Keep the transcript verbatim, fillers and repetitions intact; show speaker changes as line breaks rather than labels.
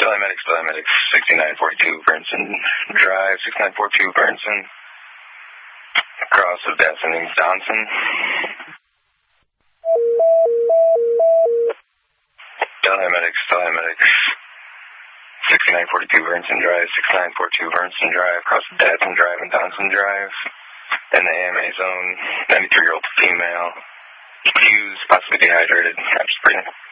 Telemedics, Telemedics, sixty-nine forty-two, Burnson Drive, sixty-nine forty-two, Burnson, across of Datsun and Johnson. Telemedics, Telemedics, sixty-nine forty-two, Burnson Drive, sixty-nine forty-two, Burnson Drive, across of Datsun Drive and Johnson Drive, in the A M A zone, ninety-three-year-old female, accused, possibly dehydrated, absent breathing.